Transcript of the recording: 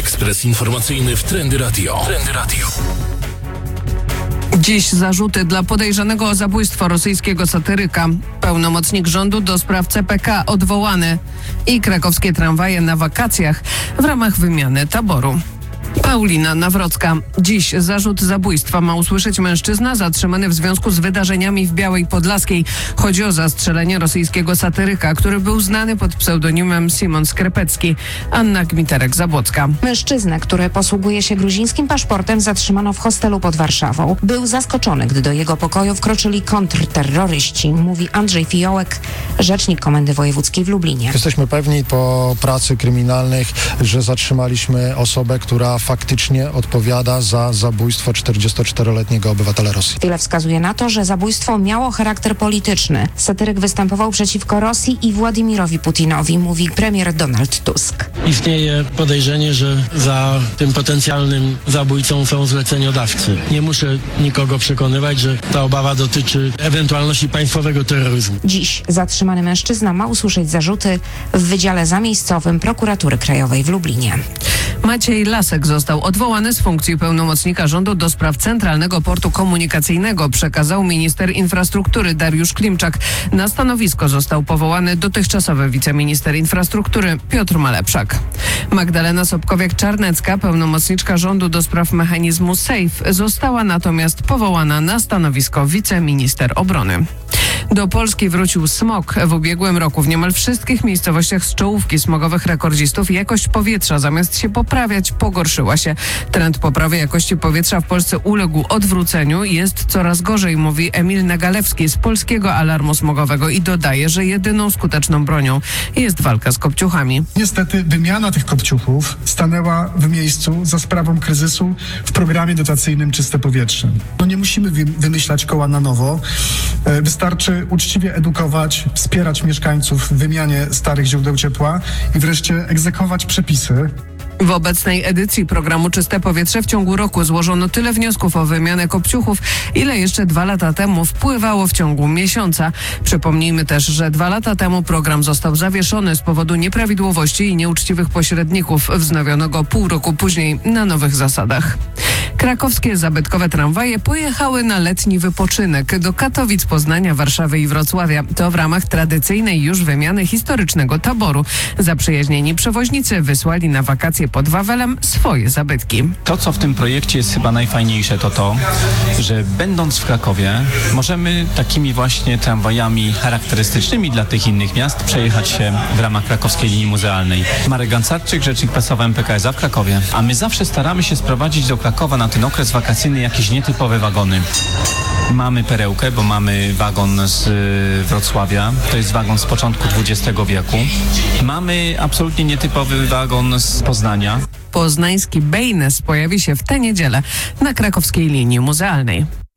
Ekspres informacyjny w Trendy Radio. Dziś zarzuty dla podejrzanego o zabójstwo rosyjskiego satyryka. Pełnomocnik rządu do spraw CPK odwołany. I krakowskie tramwaje na wakacjach w ramach wymiany taboru. Paulina Nawrocka. Dziś zarzut zabójstwa ma usłyszeć mężczyzna zatrzymany w związku z wydarzeniami w Białej Podlaskiej. Chodzi o zastrzelenie rosyjskiego satyryka, który był znany pod pseudonimem Simon Skrepecki. Anna Gmiterek-Zabłocka. Mężczyznę, który posługuje się gruzińskim paszportem, zatrzymano w hostelu pod Warszawą. Był zaskoczony, gdy do jego pokoju wkroczyli kontrterroryści, mówi Andrzej Fiołek, rzecznik Komendy Wojewódzkiej w Lublinie. Jesteśmy pewni po pracy kryminalnych, że zatrzymaliśmy osobę, która faktycznie odpowiada za zabójstwo 44-letniego obywatela Rosji. Wiele wskazuje na to, że zabójstwo miało charakter polityczny. Satyryk występował przeciwko Rosji i Władimirowi Putinowi, mówi premier Donald Tusk. Istnieje podejrzenie, że za tym potencjalnym zabójcą są zleceniodawcy. Nie muszę nikogo przekonywać, że ta obawa dotyczy ewentualności państwowego terroryzmu. Dziś zatrzymany mężczyzna ma usłyszeć zarzuty w Wydziale Zamiejscowym Prokuratury Krajowej w Lublinie. Maciej Lasek został odwołany z funkcji pełnomocnika rządu do spraw Centralnego Portu Komunikacyjnego, przekazał minister infrastruktury Dariusz Klimczak. Na stanowisko został powołany dotychczasowy wiceminister infrastruktury Piotr Malepszak. Magdalena Sobkowiak-Czarnecka, pełnomocniczka rządu do spraw mechanizmu SAFE, została natomiast powołana na stanowisko wiceminister obrony. Do Polski wrócił smog. W ubiegłym roku w niemal wszystkich miejscowościach z czołówki smogowych rekordzistów jakość powietrza zamiast się poprawiać, pogorszyła się. Trend poprawy jakości powietrza w Polsce uległ odwróceniu. Jest coraz gorzej, mówi Emil Nagalewski z Polskiego Alarmu Smogowego i dodaje, że jedyną skuteczną bronią jest walka z kopciuchami. Niestety wymiana tych kopciuchów stanęła w miejscu za sprawą kryzysu w programie dotacyjnym Czyste Powietrze. Nie musimy wymyślać koła na nowo. Wystarczy uczciwie edukować, wspierać mieszkańców w wymianie starych źródeł ciepła i wreszcie egzekwować przepisy. W obecnej edycji programu Czyste Powietrze w ciągu roku złożono tyle wniosków o wymianę kopciuchów, ile jeszcze 2 lata temu wpływało w ciągu miesiąca. Przypomnijmy też, że 2 lata temu program został zawieszony z powodu nieprawidłowości i nieuczciwych pośredników. Wznowiono go pół roku później na nowych zasadach. Krakowskie zabytkowe tramwaje pojechały na letni wypoczynek do Katowic, Poznania, Warszawy i Wrocławia. To w ramach tradycyjnej już wymiany historycznego taboru. Zaprzyjaźnieni przewoźnicy wysłali na wakacje pod Wawelem swoje zabytki. To, co w tym projekcie jest chyba najfajniejsze, to, że będąc w Krakowie możemy takimi właśnie tramwajami charakterystycznymi dla tych innych miast przejechać się w ramach krakowskiej linii muzealnej. Marek Gancarczyk, rzecznik prasowy MPK SA w Krakowie. A my zawsze staramy się sprowadzić do Krakowa na ten okres wakacyjny jakieś nietypowe wagony. Mamy perełkę, bo mamy wagon z Wrocławia. To jest wagon z początku XX wieku. Mamy absolutnie nietypowy wagon z Poznania. Poznański Bejnes pojawi się w tę niedzielę na krakowskiej linii muzealnej.